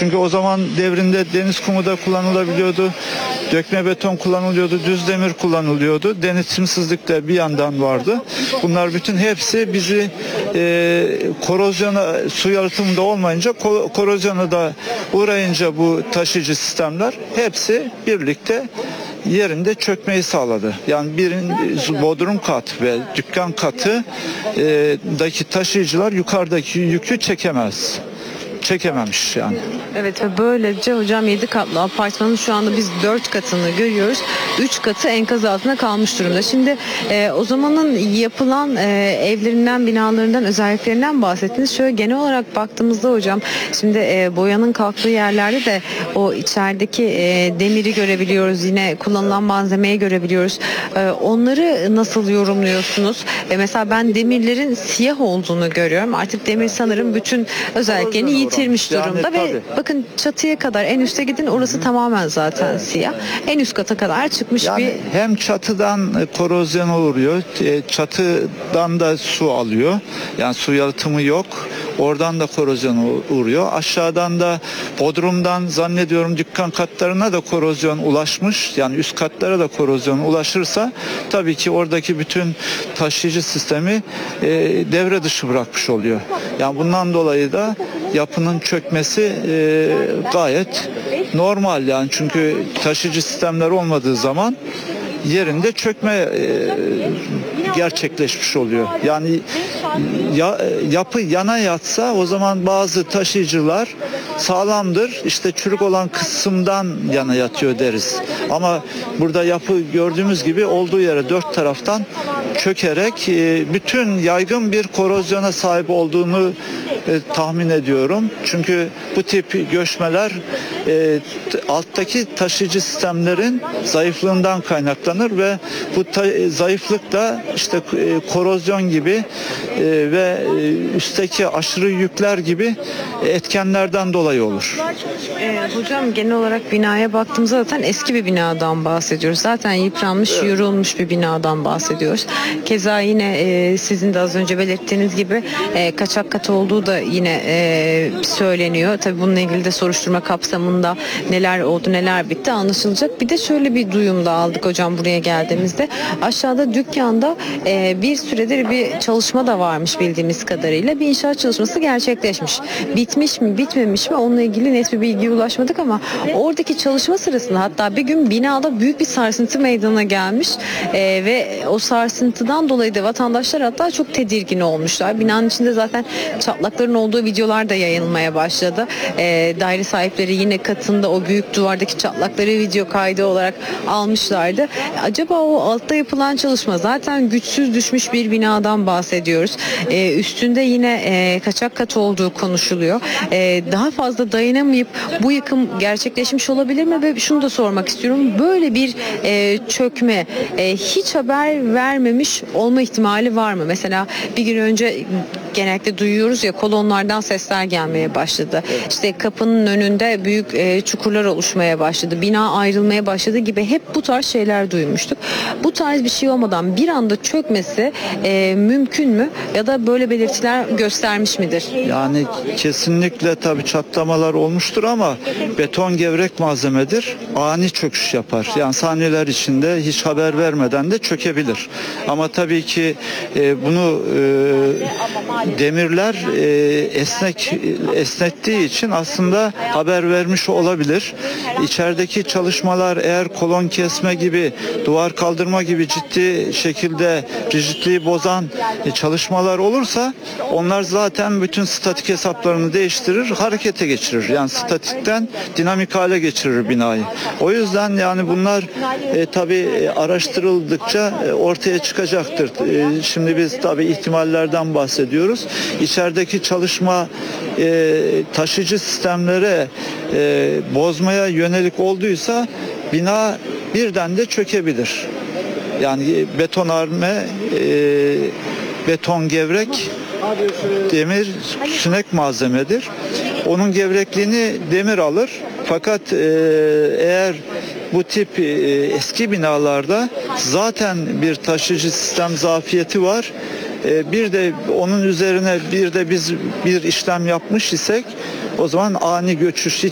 Çünkü o zaman devrinde deniz kumu da kullanılabiliyordu. Dökme beton kullanılıyordu, düz demir kullanılıyordu. Denetimsizlik de bir yandan vardı. Bunlar bütün hepsi bizi korozyona, su yalıtımında olmayınca korozyona da uğrayınca bu taşıyıcı sistemler hepsi birlikte yerinde çökmeyi sağladı. Yani bodrum kat ve dükkan katı daki taşıyıcılar yukarıdaki yükü çekememiş yani. Evet ve böylece hocam 7 katlı apartmanın şu anda biz 4 katını görüyoruz. 3 katı enkaz altında kalmış durumda. Şimdi o zamanın yapılan evlerinden, binalarından, özelliklerinden bahsettiniz. Şöyle genel olarak baktığımızda hocam şimdi boyanın kalktığı yerlerde de o içerideki demiri görebiliyoruz. Yine kullanılan malzemeyi görebiliyoruz. Onları nasıl yorumluyorsunuz? Mesela ben demirlerin siyah olduğunu görüyorum. Artık demir sanırım bütün özelliklerini yitirmiş durumda yani, ve bakın çatıya kadar en üste gidin, orası tamamen zaten siyah. En üst kata kadar çıkmış yani bir... Hem çatıdan korozyona uğruyor, çatıdan da su alıyor. Yani su yalıtımı yok. Oradan da korozyona uğruyor. Aşağıdan da bodrumdan zannediyorum dükkan katlarına da korozyon ulaşmış. Yani üst katlara da korozyon ulaşırsa tabii ki oradaki bütün taşıyıcı sistemi devre dışı bırakmış oluyor. Yani bundan dolayı da yapının çökmesi gayet normal yani, çünkü taşıyıcı sistemler olmadığı zaman yerinde çökme gerçekleşmiş oluyor. Yani yapı yana yatsa o zaman bazı taşıyıcılar sağlamdır, İşte çürük olan kısımdan yana yatıyor deriz. Ama burada yapı gördüğümüz gibi olduğu yere dört taraftan çökerek bütün yaygın bir korozyona sahip olduğunu tahmin ediyorum. Çünkü bu tip göçmeler alttaki taşıyıcı sistemlerin zayıflığından kaynaklanır ve bu zayıflık da işte korozyon gibi ve üstteki aşırı yükler gibi etkenlerden dolayı olur. Hocam genel olarak binaya baktığımızda zaten eski bir binadan bahsediyoruz. Zaten yıpranmış, yorulmuş bir binadan bahsediyoruz. Keza yine sizin de az önce belirttiğiniz gibi kaçak kat olduğu da yine söyleniyor. Tabii bununla ilgili de soruşturma kapsamında neler oldu, neler bitti anlaşılacak. Bir de şöyle bir duyum da aldık hocam buraya geldiğimizde. Aşağıda dükkanda bir süredir bir çalışma da varmış bildiğimiz kadarıyla. Bir inşaat çalışması gerçekleşmiş. Bitmiş mi, bitmemiş mi onunla ilgili net bir bilgiye ulaşmadık ama oradaki çalışma sırasında hatta bir gün binada büyük bir sarsıntı meydana gelmiş ve o sarsıntıdan dolayı da vatandaşlar hatta çok tedirgin olmuşlar. Binanın içinde zaten çatlakların olduğu videolar da yayılmaya başladı. Daire sahipleri yine katında o büyük duvardaki çatlakları video kaydı olarak almışlardı. Acaba o altta yapılan çalışma, zaten güçsüz düşmüş bir binadan bahsediyoruz. Üstünde yine kaçak kat olduğu konuşuluyor. Daha fazla dayanamayıp bu yıkım gerçekleşmiş olabilir mi? Ve şunu da sormak istiyorum. Böyle bir çökme hiç haber vermemiş olma ihtimali var mı? Mesela bir gün önce genellikle duyuyoruz ya, kolonlardan sesler gelmeye başladı. İşte kapının önünde büyük çukurlar oluşmaya başladı. Bina ayrılmaya başladı gibi hep bu tarz şeyler duymuştuk. Bu tarz bir şey olmadan bir anda çökmesi mümkün mü? Ya da böyle belirtiler göstermiş midir? Yani kesinlikle tabii çatlamalar olmuştur ama beton gevrek malzemedir. Ani çöküş yapar. Yani saniyeler içinde hiç haber vermeden de çökebilir. Ama tabii ki bunu demirler esnettiği için aslında haber vermiş olabilir. İçerideki çalışmalar eğer kolon kesme gibi, duvar kaldırma gibi ciddi şekilde rigidliği bozan çalışmalar olursa onlar zaten bütün statik hesaplarını değiştirir, harekete geçirir. Yani statikten dinamik hale geçirir binayı. O yüzden yani bunlar tabii araştırıldıkça ortaya çıkacaktır. Şimdi biz tabii ihtimallerden bahsediyoruz. İçerideki çalışma taşıyıcı sistemlere bozmaya yönelik olduysa bina birden de çökebilir. Yani betonarme, beton gevrek, demir sünek malzemedir. Onun gevrekliğini demir alır. Fakat eğer bu tip eski binalarda zaten bir taşıyıcı sistem zafiyeti var. Bir de onun üzerine bir de biz bir işlem yapmış isek o zaman ani göçüş